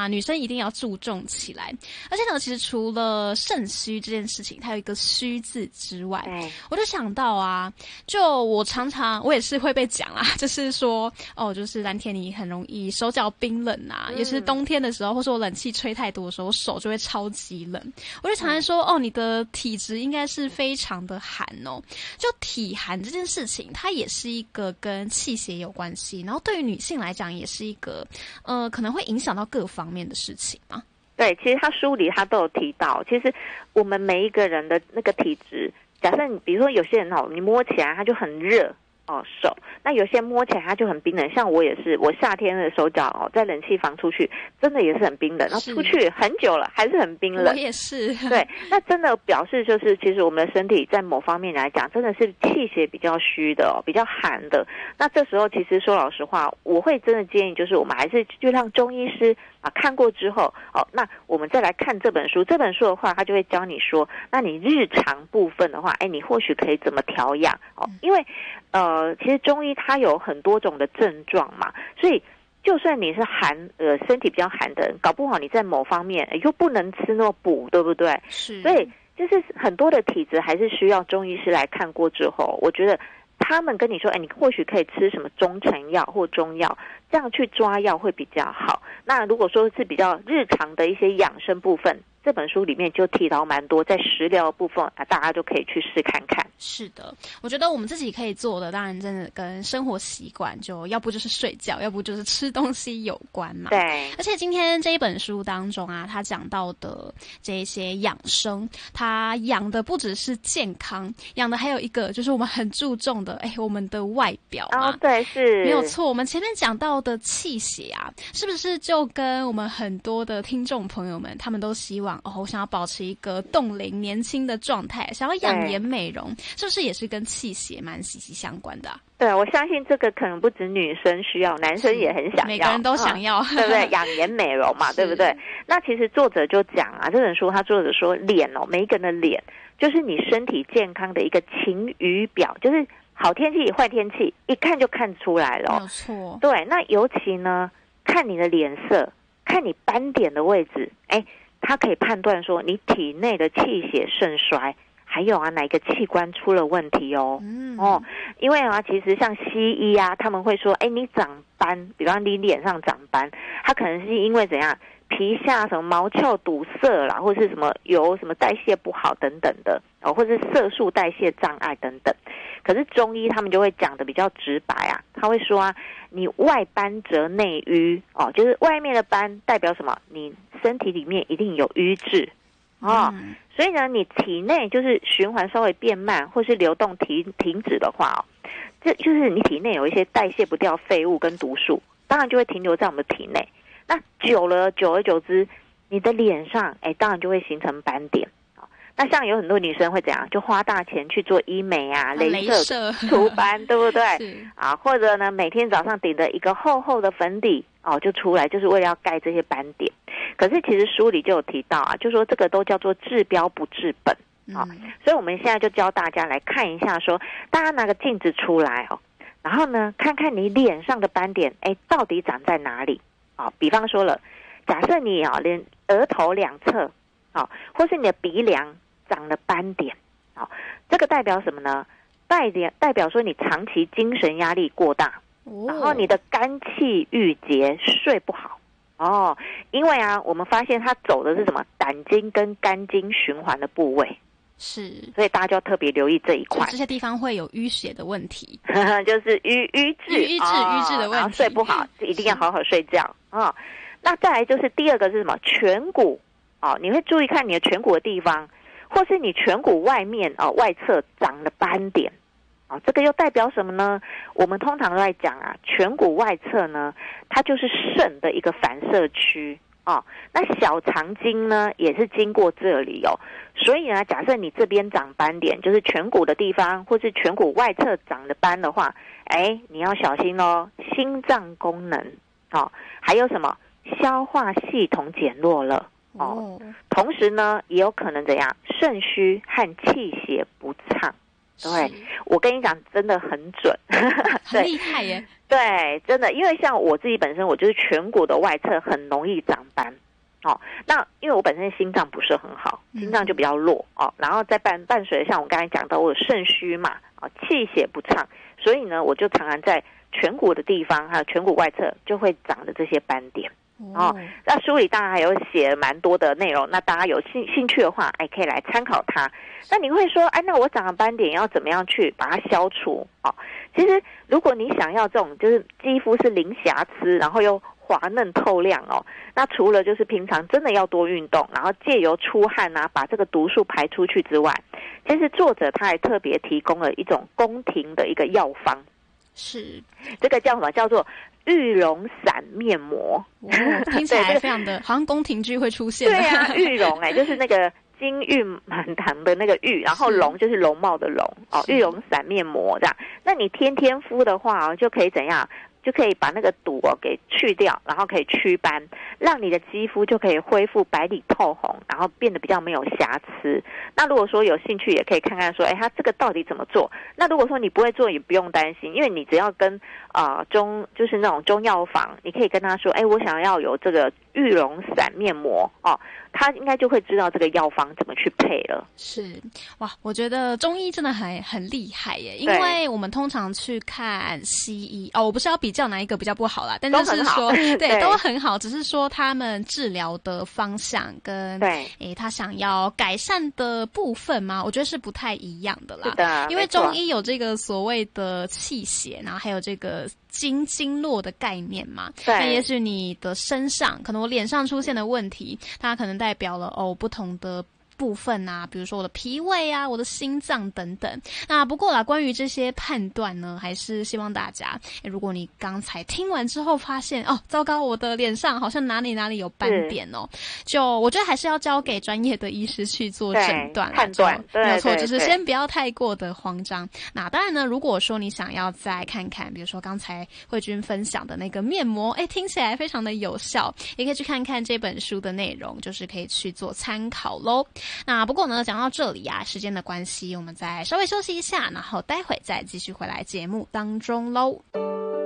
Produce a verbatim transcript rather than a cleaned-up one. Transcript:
啊，女生一定要注重起来。而且呢，其实除了肾虚这件事情，它有一个虚字之外，我就想到啊，就我常常我也是会被讲啊，就是说哦，就是蓝天你很容易手脚冰冷啊，嗯、也是冬天的时候，或是我冷气吹太多的时候，手就会超级冷。我就常常说、嗯、哦，你的体质应该是非常的寒哦。就体寒这件事情，它也是一个跟气血有关系，然后对于女性来讲，也是一个呃可能会影响到各方面的事情嘛。 对，其实他书里他都有提到，其实我们每一个人的那个体质，假设你比如说有些人哦，你摸起来他就很热哦手，那有些摸起来它就很冰冷，像我也是，我夏天的手脚哦，在冷气房出去，真的也是很冰冷，然后出去很久了还是很冰冷。 我也是。 对，那真的表示就是，其实我们的身体在某方面来讲，真的是气血比较虚的哦，比较寒的。那这时候其实说老实话，我会真的建议，就是我们还是就让中医师啊看过之后，哦，那我们再来看这本书。这本书的话，他就会教你说，那你日常部分的话，哎，你或许可以怎么调养哦，因为。呃，其实中医它有很多种的症状嘛，所以就算你是寒呃身体比较寒的人，搞不好你在某方面又不能吃那么补，对不对？ 是， 所以就是很多的体质还是需要中医师来看过之后，我觉得他们跟你说，哎，你或许可以吃什么中成药或中药，这样去抓药会比较好。那如果说是比较日常的一些养生部分，这本书里面就提到蛮多，在食疗的部分啊，大家就可以去试看看。 是的，我觉得我们自己可以做的，当然真的跟生活习惯，就要不就是睡觉，要不就是吃东西有关嘛。 对。 而且今天这一本书当中啊，他讲到的这一些养生，他养的不只是健康，养的还有一个就是我们很注重的，哎，我们的外表嘛。 哦，对，是没有错。我们前面讲到的气血啊，是不是就跟我们很多的听众朋友们，他们都希望哦，我想要保持一个冻龄年轻的状态，想要养颜美容，是不是也是跟气血蛮息息相关的啊？ 对，我相信这个可能不止女生需要，男生也很想要， 每个人都想要， 嗯、对不对？养颜美容嘛，对不对？那其实作者就讲啊，这本书他作者说，脸哦，每一个人的脸就是你身体健康的一个晴雨表，就是好天气、坏天气，一看就看出来了、哦。 没有错。 对，那尤其呢，看你的脸色，看你斑点的位置，哎。它可以判断说你体内的气血盛衰，还有啊哪一个器官出了问题哦。嗯哦，因为啊，其实像西医啊，他们会说，哎，你长斑，比方你脸上长斑，它可能是因为怎样，皮下什么毛窍堵塞啦，或是什么油什么代谢不好等等的哦，或是色素代谢障碍等等。可是中医他们就会讲的比较直白啊，他会说啊，你外斑则内瘀哦，就是外面的斑代表什么？你身体里面一定有瘀滞哦、嗯，所以呢，你体内就是循环稍微变慢，或是流动停停止的话哦，这就是你体内有一些代谢不掉废物跟毒素，当然就会停留在我们的体内。那久了，久而久之，你的脸上哎，当然就会形成斑点。那像有很多女生会怎样，就花大钱去做医美啊、雷射除斑，对不对？啊，或者呢，每天早上顶着一个厚厚的粉底哦，就出来，就是为了要盖这些斑点。可是其实书里就有提到啊，就说这个都叫做治标不治本啊、嗯。所以我们现在就教大家来看一下说，说大家拿个镜子出来哦，然后呢，看看你脸上的斑点，哎，到底长在哪里？啊，比方说了，假设你啊，连额头两侧，啊，或是你的鼻梁长了斑点，好，这个代表什么呢？代表代表说你长期精神压力过大，哦、然后你的肝气郁结，睡不好哦。因为啊，我们发现它走的是什么？胆经跟肝经循环的部位， 是， 所以大家就要特别留意这一块。 这些地方会有淤血的问题， 就是淤淤滞、 淤滞、淤滞的问题， 然后睡不好，就一定要好好睡觉啊、哦。那再来就是第二个是什么？颧骨哦，你会注意看你的颧骨的地方。或是你颧骨外面哦外侧长了斑点，哦，这个又代表什么呢？我们通常来讲啊，颧骨外侧呢，它就是肾的一个反射区哦。那小肠经呢，也是经过这里哦。所以呢，假设你这边长斑点，就是颧骨的地方，或是颧骨外侧长的斑的话，哎，你要小心哦，心脏功能哦，还有什么消化系统减弱了。哦，同时呢，也有可能怎样？肾虚和气血不畅对，我跟你讲，真的很准， 很厉害耶。 对，真的，因为像我自己本身，我就是颧骨的外侧很容易长斑。哦，那因为我本身心脏不是很好，心脏就比较弱哦，然后再伴伴随像我刚才讲到我有肾虚嘛，啊、哦，气血不畅，所以呢，我就常常在颧骨的地方还有颧骨外侧就会长的这些斑点。哦，那书里当然还有写蛮多的内容，那大家有兴兴趣的话，哎，可以来参考它。那你会说，哎，那我长了斑点要怎么样去把它消除？哦，其实如果你想要这种就是肌肤是零瑕疵，然后又滑嫩透亮哦，那除了就是平常真的要多运动，然后借由出汗啊，把这个毒素排出去之外，其实作者他还特别提供了一种宫廷的一个药方， 是这个叫什么？叫做玉龙散面膜。 哦，听起来非常的好像宫廷剧会出现的。 对啊，玉龙哎、欸，就是那个金玉满堂的那个玉，然后龙就是容貌的龙哦，玉龙散面膜这样。那你天天敷的话哦，就可以怎样？就可以把那个毒哦给去掉，然后可以祛斑，让你的肌肤就可以恢复白里透红，然后变得比较没有瑕疵。那如果说有兴趣，也可以看看说，哎，它这个到底怎么做？那如果说你不会做，也不用担心，因为你只要跟啊、呃、中就是那种中药房，你可以跟他说，哎，我想要有这个玉龙散面膜哦，他应该就会知道这个药方怎么去配了。 是哇，我觉得中医真的很很厉害耶，因为我们通常去看西医哦，我不是要比较哪一个比较不好啦，但就是说 对, 对都很好，只是说他们治疗的方向跟对诶他想要改善的部分嘛，我觉得是不太一样的啦。 是的， 因为中医有这个所谓的气血，然后还有这个经经络的概念嘛。对，那也许你的身上，可能我脸上出现的问题，它可能代表了哦不同的部分啊，比如说我的脾胃啊，我的心脏等等。那不过啦，关于这些判断呢，还是希望大家，诶如果你刚才听完之后发现哦，糟糕，我的脸上好像哪里哪里有斑点哦，就我觉得还是要交给专业的医师去做诊断判断， 没有错，就是先不要太过的慌张。那当然呢，如果说你想要再看看，比如说刚才慧君分享的那个面膜，诶听起来非常的有效，也可以去看看这本书的内容，就是可以去做参考咯。那不过呢，讲到这里啊，时间的关系，我们再稍微休息一下，然后待会再继续回来节目当中咯。